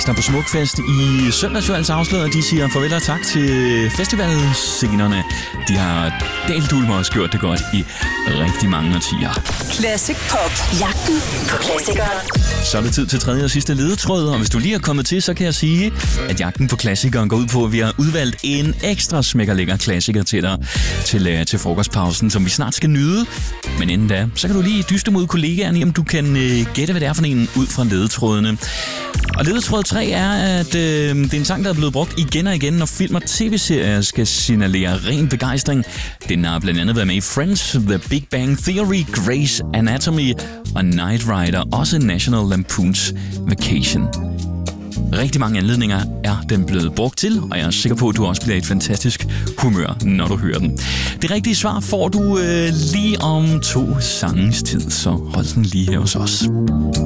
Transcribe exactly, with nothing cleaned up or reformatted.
ekstra på Smukfest i søndags jo altså afsløret. De siger farvel og tak til festivalscenerne. De har delt med os gjort det godt i rigtig mange årtier. Classic Pop. Jagten på klassikeren. Så er det tid til tredje og sidste ledetråd, og hvis du lige er kommet til, så kan jeg sige, at jagten på klassikeren går ud på, at vi har udvalgt en ekstra smækkerlækker klassiker til dig til, uh, til frokostpausen, som vi snart skal nyde. Men inden da, så kan du lige dyste mod kollegaerne, om du kan uh, gætte, hvad det er for en ud fra ledetrådene. Og ledetråd tre er, at øh, det er en sang, der er blevet brugt igen og igen, når film og tv-serier skal signalere ren begejstring. Den har blandt andet været med i Friends, The Big Bang Theory, Grey's Anatomy og Knight Rider, også National Lampoon's Vacation. Rigtig mange anledninger er den blevet brugt til, og jeg er sikker på, at du også bliver i et fantastisk humør, når du hører den. Det rigtige svar får du øh, lige om to sangens tid, så hold den lige her hos os.